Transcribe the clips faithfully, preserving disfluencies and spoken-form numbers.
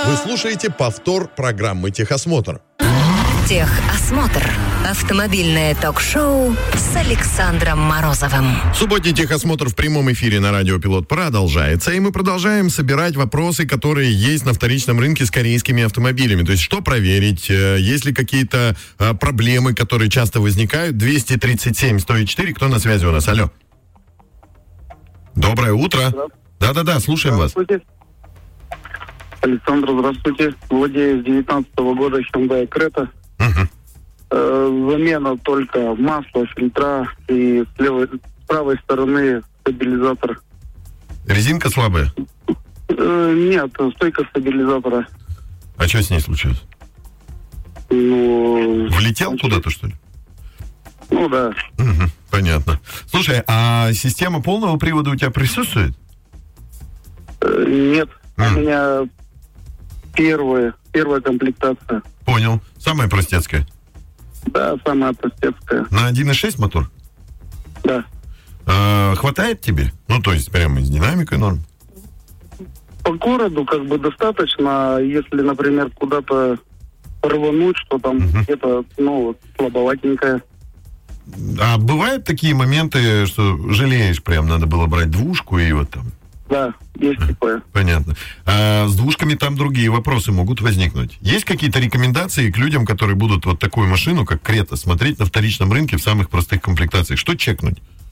Вы слушаете повтор программы «Техосмотр». Техосмотр. Автомобильное ток-шоу с Александром Морозовым. Субботний техосмотр в прямом эфире на Радио Пилот продолжается. И мы продолжаем собирать вопросы, которые есть на вторичном рынке с корейскими автомобилями. То есть, что проверить, есть ли какие-то а, проблемы, которые часто возникают. двести тридцать семь сто четыре. Кто на связи у нас? Алло. Доброе утро. Да-да-да, слушаем вас. Александр, здравствуйте. Владею с девятнадцатого года Hyundai Creta. Угу. Э, замена только масла, фильтра и с, левой, с правой стороны стабилизатор. Резинка слабая? Э, нет, стойка стабилизатора. А что с ней случилось? Ну, Влетел значит, куда-то, что ли? Ну да. Угу, понятно. Слушай, а система полного привода у тебя присутствует? Э, нет, Mm. у меня первая, первая комплектация. Понял. Самая простецкая? Да, самая простецкая. На один и шесть мотор? Да. А, хватает тебе? Ну, то есть, прямо с динамикой норм? По городу как бы достаточно, если, например, куда-то рвануть, что там Мгм. где-то, ну, слабоватенькое. А бывают такие моменты, что жалеешь, прям надо было брать двушку и вот там? Да, есть такое. Понятно. А с двушками там другие вопросы могут возникнуть. Есть какие-то рекомендации к людям, которые будут вот такую машину, как Крета, смотреть на вторичном рынке в самых простых комплектациях? Что чекнуть?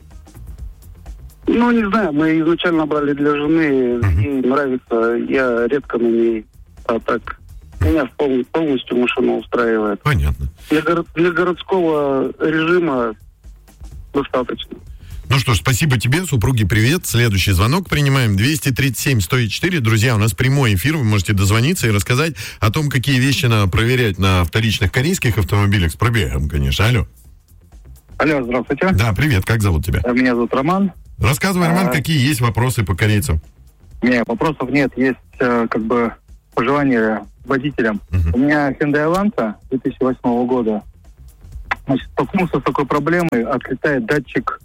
Ну, не знаю, мы изначально брали для жены, Мгм. ей нравится, я редко на ней, а так, меня пол- полностью машина устраивает. Понятно. Для, горо- для городского режима достаточно. Ну что ж, спасибо тебе, супруге, привет. Следующий звонок принимаем. двести тридцать семь сто четыре. Друзья, у нас прямой эфир, вы можете дозвониться и рассказать о том, какие вещи надо проверять на вторичных корейских автомобилях с пробегом, конечно. Алло. Алло, здравствуйте. Да, привет, как зовут тебя? Меня зовут Роман. Рассказывай, Роман, А. какие есть вопросы по корейцам. Нет, вопросов нет, есть э, как бы пожелания водителям. Мгм. У меня Hyundai Elantra две тысячи восьмого года. Значит, столкнулся с такой проблемой, отлетает датчик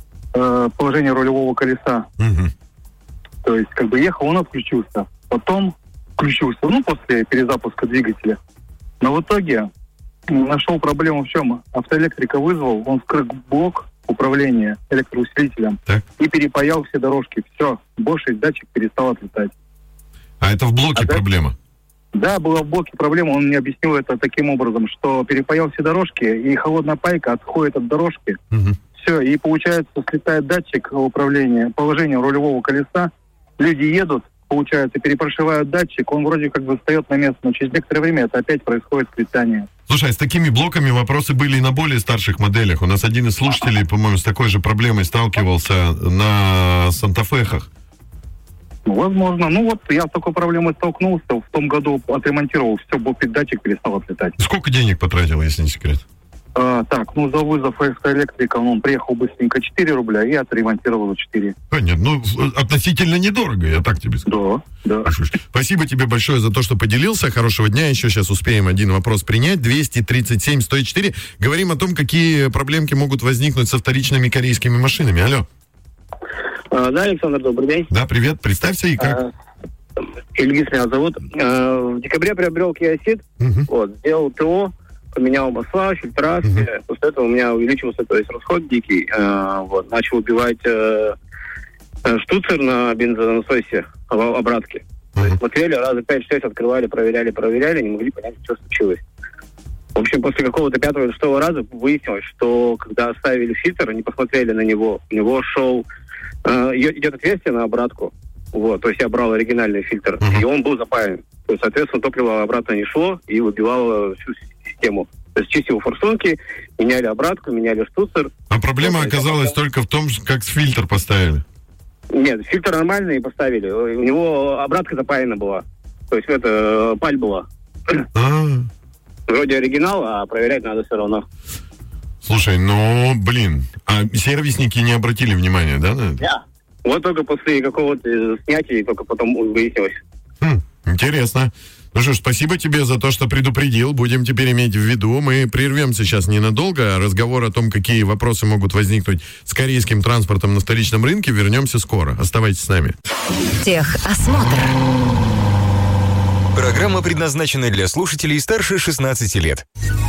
э, положения рулевого колеса. Мгм. То есть, как бы ехал, он отключился. Потом включился, ну, после перезапуска двигателя. Но в итоге м, нашел проблему в чем? Автоэлектрика вызвал, он вскрыл блок управления электроусилителем Так. и перепаял все дорожки. Все, больше датчик перестал отлетать. А это в блоке А да- проблема? Да, была в блоке проблема, он мне объяснил это таким образом, что перепаял все дорожки, и холодная пайка отходит от дорожки. Мгм. Все, и получается, слетает датчик управления, положение рулевого колеса, люди едут, получается, перепрошивают датчик, он вроде как бы встает на место, но через некоторое время это опять происходит слетание. Слушай, а с такими блоками вопросы были и на более старших моделях. У нас один из слушателей, по-моему, с такой же проблемой сталкивался на Санта-Фехах. Ну, возможно. Ну вот, я с такой проблемой столкнулся, в том году отремонтировал, все, датчик перестал отлетать. Сколько денег потратил, если не секрет? А, так, ну за вызов автоэлектрика, он приехал быстренько четыре рубля и отремонтировал четыре. Понятно. Ну, в- относительно недорого, я так тебе скажу. Да, да. Слушай, спасибо тебе большое за то, что поделился. Хорошего дня. Еще сейчас успеем один вопрос принять. двести тридцать семь сто четыре. Говорим о том, какие проблемки могут возникнуть со вторичными корейскими машинами. Алло. А, да, Александр, добрый день. Да, привет. Представься и как. А, Ильгиз меня зовут. А, в декабре приобрел Kia Ceed, Мгм. вот, сделал ТО, поменял масла, фильтра, Мгм. все. После этого у меня увеличился, то есть, расход дикий, а, вот, начал убивать э, э, штуцер на бензонасосе, об- обратки. Мгм. Смотрели, раза пять-шесть открывали, проверяли, проверяли, не могли понять, что случилось. В общем, после какого-то пятого или шестого раза выяснилось, что когда ставили фильтр, они посмотрели на него, у него шел, э, идет отверстие на обратку, вот, то есть я брал оригинальный фильтр, Мгм. и он был запаян. То есть, соответственно, топливо обратно не шло и выбивало всю систему. То есть чистил форсунки, меняли обратку, меняли штуцер. А проблема Вот, оказалась это- только в том, как с фильтр поставили. Нет, фильтр нормальный поставили, у него обратка запаяна была. То есть это э, паль была. А, Вроде оригинал, а проверять надо все равно. слушай, ну, блин, а сервисники не обратили внимания, да, на это? Да. Вот только после какого-то э, снятия, только потом выяснилось. Хм, интересно. Ну что ж, спасибо тебе за то, что предупредил. Будем теперь иметь в виду. Мы прервемся сейчас ненадолго. Разговор о том, какие вопросы могут возникнуть с корейским транспортом на вторичном рынке, вернемся скоро. Оставайтесь с нами. Техосмотр. Программа предназначена для слушателей старше шестнадцати лет.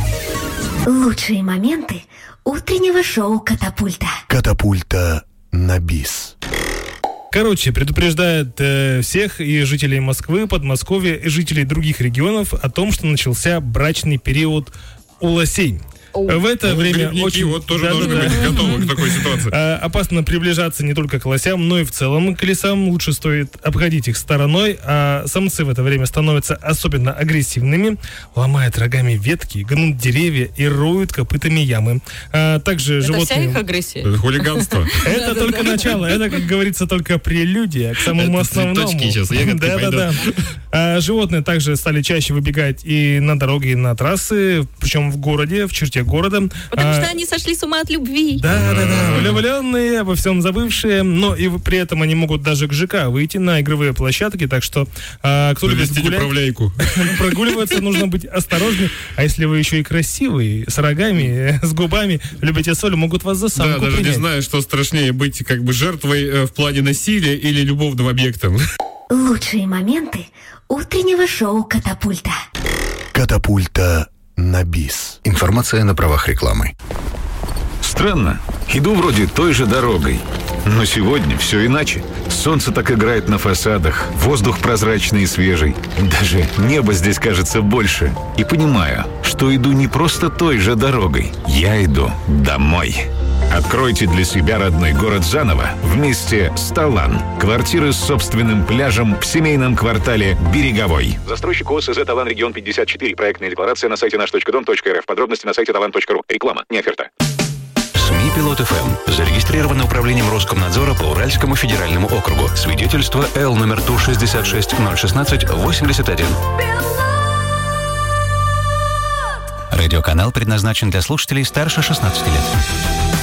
Лучшие моменты утреннего шоу «Катапульта». «Катапульта» на бис. Короче, предупреждает э, всех и жителей Москвы, Подмосковья, и жителей других регионов о том, что начался брачный период у лосей. В это Ну, время грибники очень вот тоже да, должны да, быть да. готовы к такой ситуации. А, опасно приближаться не только к лосям, но и в целом к лесам. Лучше стоит обходить их стороной, а самцы в это время становятся особенно агрессивными, ломают рогами ветки, гнут деревья и роют копытами ямы. А, также Это животные... вся их агрессия? Это хулиганство. Это только начало, это, как говорится, только прелюдия к самому Это основному. цветочки сейчас, ягодки Да, да, да. А животные также стали чаще выбегать и на дороги, и на трассы, причем в городе, в черте города. Потому А, что они сошли с ума от любви. Да, да, да, влюбленные, обо всем забывшие, но и при этом они могут даже к ЖК выйти на игровые площадки, так что а, кто любит Навестить гулять, управляйку. прогуливаться нужно быть осторожнее, а если вы еще и красивый, с рогами, с губами, любите соль, могут вас за Да, самку даже не принять. знаю, что страшнее, быть как бы жертвой э, в плане насилия или любовным объектом. Лучшие моменты утреннего шоу «Катапульта». «Катапульта» на бис. Информация на правах рекламы. Странно. Иду вроде той же дорогой. Но сегодня все иначе. Солнце так играет на фасадах, воздух прозрачный и свежий. Даже небо здесь кажется больше. И понимаю, что иду не просто той же дорогой. Я иду домой. Откройте для себя родной город заново вместе с Талан. Квартиры с собственным пляжем в семейном квартале Береговой. Застройщик ОСЗ «Талан Регион пятьдесят четыре». Проектная декларация на сайте наш точка дом точка эр эф. Подробности на сайте талан точка ру. Реклама, не оферта. СМИ «Пилот эф эм» зарегистрировано управлением Роскомнадзора по Уральскому федеральному округу. Свидетельство Л номер Ту шестьдесят шесть ноль шестнадцать восемьдесят один. Радиоканал предназначен для слушателей старше шестнадцати лет.